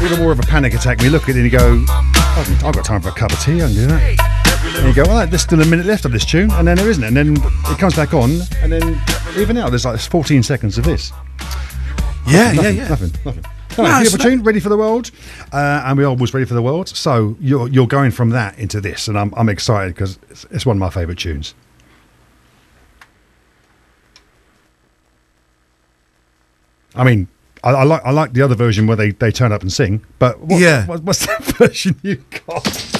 even more of a panic attack when you look at it and you go, I've got time for a cup of tea, I can do that. And you go, well, there's still a minute left of this tune, and then there isn't. And then it comes back on, and then even now there's like 14 seconds of this. Nothing. Beautiful tune, ready for the world, and we're always ready for the world. So you're going from that into this, and I'm excited because it's one of my favourite tunes. I mean, I like the other version where they turn up and sing, but what's that version you got?